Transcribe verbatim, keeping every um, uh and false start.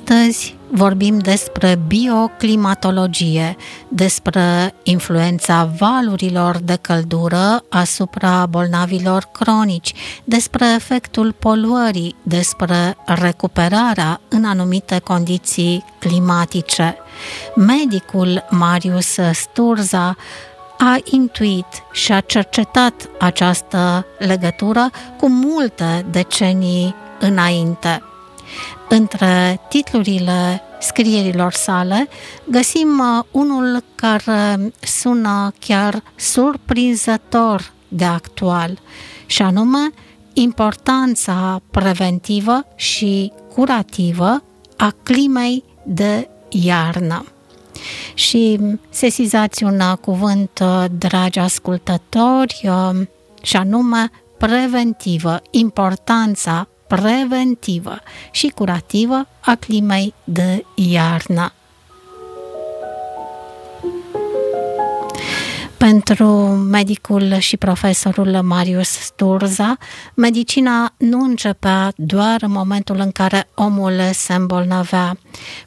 Astăzi vorbim despre bioclimatologie, despre influența valurilor de căldură asupra bolnavilor cronici, despre efectul poluării, despre recuperarea în anumite condiții climatice. Medicul Marius Sturza a intuit și a cercetat această legătură cu multe decenii înainte. Între titlurile scrierilor sale găsim unul care sună chiar surprinzător de actual, și anume importanța preventivă și curativă a climei de iarnă. Și sesizați un cuvânt, dragi ascultători, și anume preventivă, importanța preventivă și curativă a climei de iarnă. Pentru medicul și profesorul Marius Sturza, medicina nu începea doar în momentul în care omul se îmbolnăvea.